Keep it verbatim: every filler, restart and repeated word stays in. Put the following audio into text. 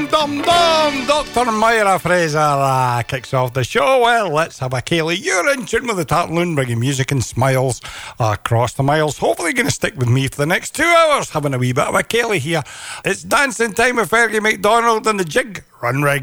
Dum dum! Doctor Myra Fraser uh, kicks off the show. Well, let's have a Kaylee. You're in tune with the Tartaloon, bringing music and smiles uh, across the miles. Hopefully, going to stick with me for the next two hours, having a wee bit of a Kaylee here. It's dancing time with Fergie McDonald and the Jig Run Rig.